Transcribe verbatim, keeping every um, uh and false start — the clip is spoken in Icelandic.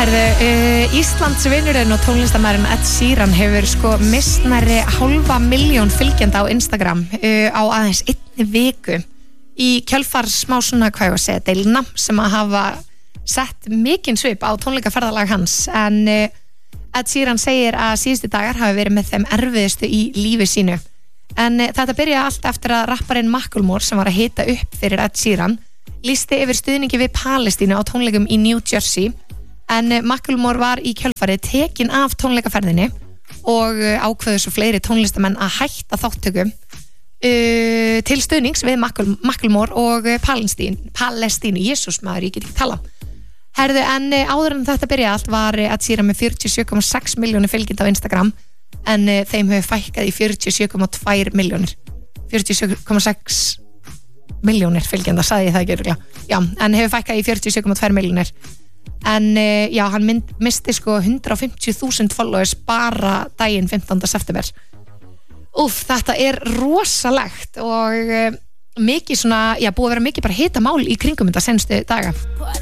Herðu, uh, Íslands vinurinn og tónlistamærin Ed Sheeran hefur sko mistnæri hálfa miljón fylgjenda á Instagram uh, á aðeins einni viku í kjölfar smá svona, hvað ég var að segja, deilna sem að hafa sett mikinn svip á tónleikaferðalag hans en uh, Ed Sheeran segir að síðustu dagar hafi verið með þeim erfiðustu í lífi sínu en uh, þetta byrjaði allt eftir að rapparinn Macklemore sem var að hita upp fyrir Ed Sheeran listi yfir stuðningi við Palestínu á tónleikum í New Jersey en Macklemore var í kjölfarið tekin af tónleikaferðinni og ákveðu svo fleiri tónlistamenn að hætta þáttöku uh, til stuðnings við Macklemore og Palestínu, Palestínu, Jesús maður, ég get ekki tala. Herðu, en áður en þetta byrjaði allt var að síra með fjörutíu og sjö komma sex milljónir fylgjenda á Instagram en þeim hefur fækkað í fjörutíu og sjö komma tvær milljónir. fjörutíu og sjö komma sex milljónir fylgjenda, sagði ég það ekki örugglega. Já, en hefur fækkað í fjörutíu og sjö komma tvær milljónir. En já, hann mynd, misti sko hundrað og fimmtíu þúsund followers bara daginn fimmtánda september. Úf, þetta er rosalegt og uh, mikið svona, já, búið að vera mikið bara hitamál í kringum þetta senstu daga.